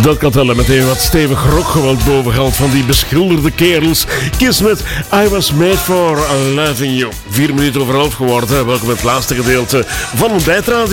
Dat kan tellen meteen wat stevig rockgeweld bovengehad van die beschilderde kerels. Kiss met I Was Made For Loving You. 4 minuten over half geworden. Welkom bij het laatste gedeelte van Ontbijtradio.